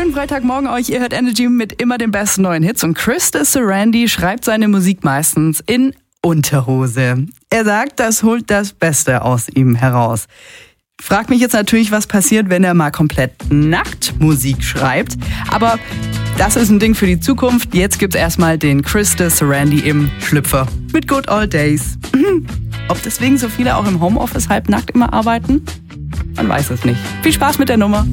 Schönen Freitagmorgen euch. Ihr hört Energy mit immer den besten neuen Hits. Und Chris Sarandon schreibt seine Musik meistens in Unterhose. Er sagt, das holt das Beste aus ihm heraus. Frag mich jetzt natürlich, was passiert, wenn er mal komplett nackt Musik schreibt. Aber das ist ein Ding für die Zukunft. Jetzt gibt's erstmal den Chris Sarandon im Schlüpfer mit Good Old Days. Ob deswegen so viele auch im Homeoffice halbnackt immer arbeiten? Man weiß es nicht. Viel Spaß mit der Nummer.